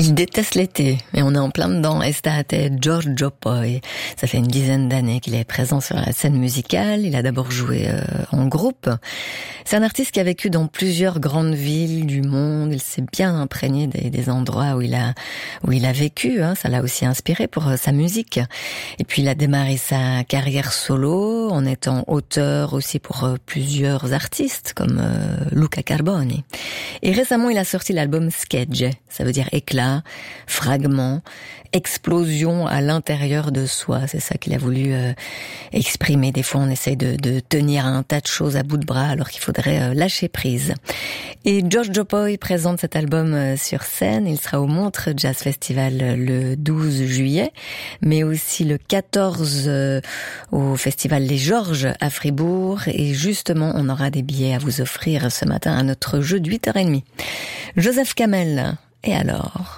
Il déteste l'été, et on est en plein dedans. Estate Giorgio Poi. Ça fait une dizaine d'années qu'il est présent sur la scène musicale. Il a d'abord joué en groupe. C'est un artiste qui a vécu dans plusieurs grandes villes du monde. Il s'est bien imprégné des endroits où il a vécu. Ça l'a aussi inspiré pour sa musique. Et puis il a démarré sa carrière solo en étant auteur aussi pour plusieurs artistes comme Luca Carboni. Et récemment, il a sorti l'album Schegge. Ça veut dire éclat, fragment, explosion à l'intérieur de soi. C'est ça qu'il a voulu exprimer. Des fois, on essaye de tenir un tas de choses à bout de bras alors qu'il faudrait lâcher prise. Et Giorgio Poi présente cet album sur scène. Il sera au Montreux Jazz Festival le 12 juillet, mais aussi le 14 au Festival Les Georges à Fribourg. Et justement, on aura des billets à vous offrir ce matin à notre jeu de 8h30. Joseph Kamel, et alors ?